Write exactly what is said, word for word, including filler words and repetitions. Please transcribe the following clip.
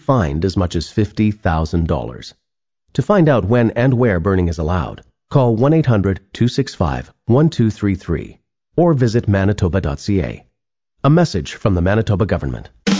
fined as much as fifty thousand dollars. To find out when and where burning is allowed, call one eight hundred two six five one two three three or visit manitoba dot c a. A message from the Manitoba government.